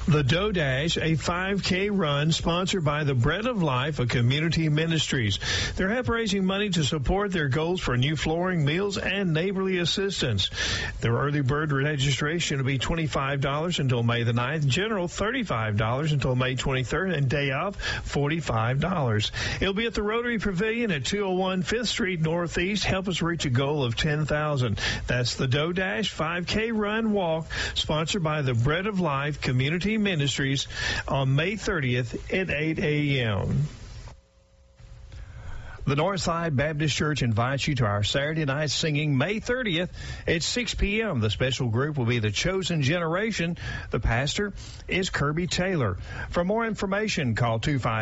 The Dough Dash, a 5K run sponsored by the Bread of Life, a community ministries. They're help raising money to support their goals for new flooring, meals, and neighborly assistance. Their early bird registration will be $25 until May the 9th, general $35 until May 23rd, and day off $45. It'll be at the Rotary Pavilion at 201 5th Street Northeast. Help us reach a goal of 10,000. That's the Dough Dash 5K run walk sponsored by the Bread of Life Community Ministries on May 30th at 8 a.m. The Northside Baptist Church invites you to our Saturday night singing May 30th at 6 p.m. The special group will be the Chosen Generation. The pastor is Kirby Taylor. For more information, call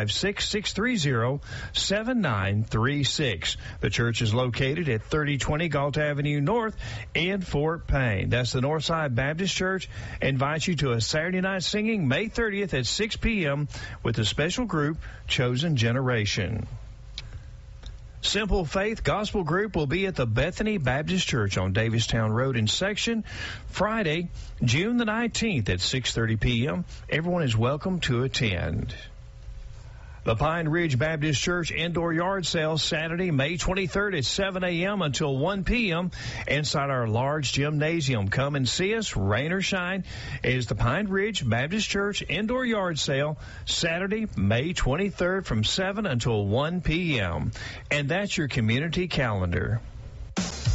256-630-7936. The church is located at 3020 Galt Avenue North in Fort Payne. That's the Northside Baptist Church. Invites you to a Saturday night singing May 30th at 6 p.m. with the special group Chosen Generation. Simple Faith Gospel Group will be at the Bethany Baptist Church on Davistown Road in Section Friday, June the 19th at 6:30 p.m. Everyone is welcome to attend. The Pine Ridge Baptist Church indoor yard sale Saturday, May 23rd at 7 a.m. until 1 p.m. inside our large gymnasium. Come and see us, rain or shine. It is the Pine Ridge Baptist Church indoor yard sale Saturday, May 23rd from 7 until 1 p.m. And that's your community calendar.